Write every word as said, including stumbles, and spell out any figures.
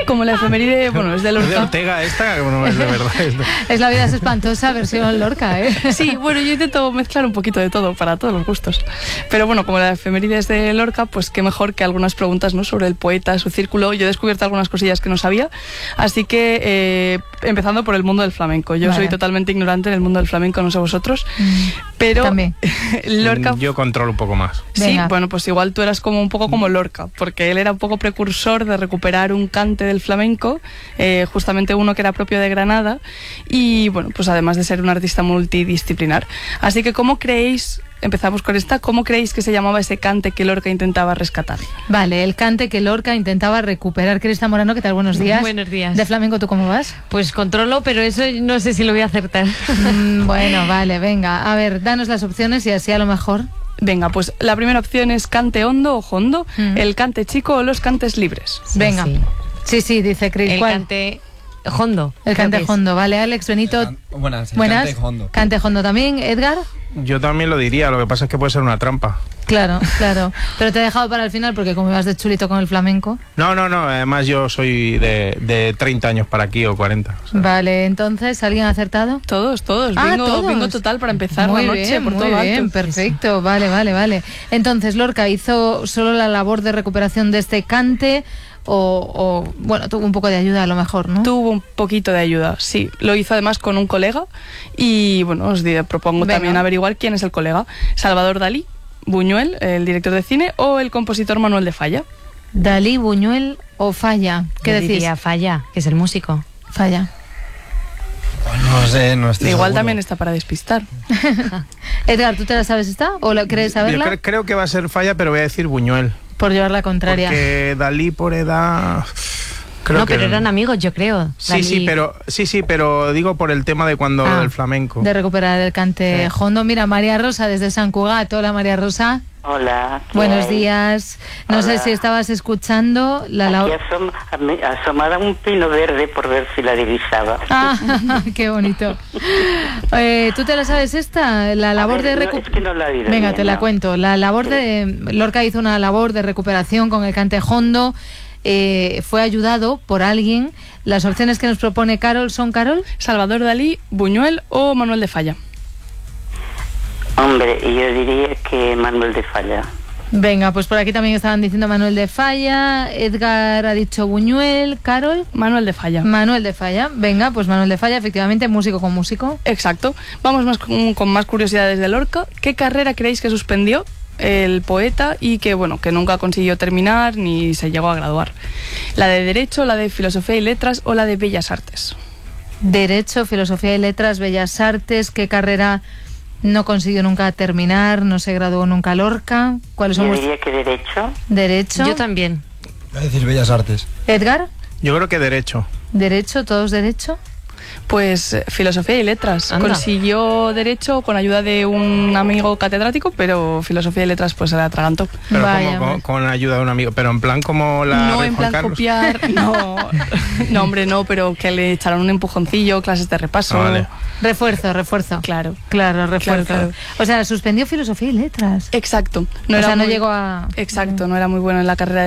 Como la efeméride, bueno, es de Lorca. ¿Es de Ortega esta? No es de verdad. Es La vida es espantosa, versión Lorca, ¿eh? Sí, bueno, yo intento mezclar un poquito de todo, para todos los gustos. Pero bueno, como la efeméride es de Lorca, pues qué mejor que algunas preguntas, ¿no?, sobre el poeta, su círculo. Yo he descubierto algunas cosillas que no sabía, así que eh, empezando por el mundo del flamenco. Yo vale. soy totalmente ignorante en el mundo del flamenco, no sé vosotros, mm, pero también. Lorca... Yo controlo un poco más. Sí, Venga. Bueno, pues igual tú eras como un poco como Lorca, porque él era un poco precursor de recuperar un cante del flamenco, eh, justamente uno que era propio de Granada, y bueno, pues además de ser un artista multidisciplinar. Así que, ¿cómo creéis, empezamos con esta, cómo creéis que se llamaba ese cante que Lorca intentaba rescatar? Vale, el cante que Lorca intentaba recuperar. Crista Morano, ¿qué tal? Buenos días. Buenos días. ¿De flamenco tú cómo vas? Pues controlo, pero eso no sé si lo voy a acertar. Mm, bueno, vale, venga. A ver, danos las opciones y así a lo mejor... Venga, pues la primera opción es cante hondo o jondo, mm. el cante chico o los cantes libres. Sí, venga. Sí, sí, sí, dice Cris. El ¿cuál? Cante hondo. El cante hondo, vale. Alex, Benito. Can buenas, el buenas. Cante hondo. Cante hondo también. Edgar. Yo también lo diría, lo que pasa es que puede ser una trampa. Claro, claro. Pero te he dejado para el final porque como ibas de chulito con el flamenco. No, no, no. Además yo soy de, de treinta años para aquí o cuarenta. O sea. Vale, entonces, ¿alguien ha acertado? Todos, todos. Ah, vengo, todos. vengo total para empezar muy la noche bien, por muy todo bien, alto. Perfecto, vale, vale, vale. Entonces, Lorca hizo solo la labor de recuperación de este cante... O, o, bueno, tuvo un poco de ayuda a lo mejor, ¿no? Tuvo un poquito de ayuda, sí. Lo hizo además con un colega y, bueno, os diré, propongo Venga. también averiguar quién es el colega. Salvador Dalí, Buñuel, el director de cine, o el compositor Manuel de Falla. Dalí, Buñuel o Falla. ¿Qué Yo decís? Diría Falla, que es el músico. Falla. No sé, no estoy Igual seguro. también está para despistar. Edgar, ¿tú te la sabes esta? ¿O la quieres saberla? Yo cre creo que va a ser Falla, pero voy a decir Buñuel. Por llevar la contraria. Porque Dalí por edad... Creo no, que... pero eran amigos, yo creo. Sí, Dalí... sí, pero sí, sí, pero digo por el tema de cuando ah, el flamenco. De recuperar el cante sí. hondo. Mira, María Rosa desde San Cugat. Hola, María Rosa. Hola. Buenos hay? días. No Hola. sé si estabas escuchando la... Aquí asom asomada un pino verde por ver si la divisaba. Ah, qué bonito. Eh, ¿Tú te la sabes esta? La labor ver, de no, es que no la he oído Venga, bien, te la no. cuento. La labor de... Lorca hizo una labor de recuperación con el cante hondo. Eh, fue ayudado por alguien. Las opciones que nos propone Carol son, Carol. Salvador Dalí, Buñuel o Manuel de Falla. Hombre, yo diría que Manuel de Falla. Venga, pues por aquí también estaban diciendo Manuel de Falla. Edgar ha dicho Buñuel. Carol. Manuel de Falla. Manuel de Falla. Venga, pues Manuel de Falla, efectivamente, músico con músico. Exacto. Vamos más con, con más curiosidades de Lorca. ¿Qué carrera creéis que suspendió el poeta y que, bueno, que nunca consiguió terminar ni se llegó a graduar? ¿La de Derecho, la de Filosofía y Letras o la de Bellas Artes? Derecho, Filosofía y Letras, Bellas Artes. ¿Qué carrera no consiguió nunca terminar? ¿No se graduó nunca Lorca? ¿Cuáles son? Yo diría que Derecho. Derecho. Yo también. Voy a decir Bellas Artes. Edgar. Yo creo que Derecho. Derecho, todos Derecho. Pues eh, Filosofía y Letras. Anda. Consiguió Derecho con ayuda de un amigo catedrático, pero Filosofía y Letras pues se la atragantó. Pero Vaya, como, con, con ayuda de un amigo. Pero en plan como la No Rey en Juan plan Carlos. copiar, no, no hombre, no, pero que le echaron un empujoncillo, clases de repaso. Ah, vale. Refuerzo, refuerzo. Claro. Claro, refuerzo. Claro, claro. O sea, suspendió Filosofía y Letras. Exacto. No o era sea, no muy- llegó a... Exacto, no era muy bueno en la carrera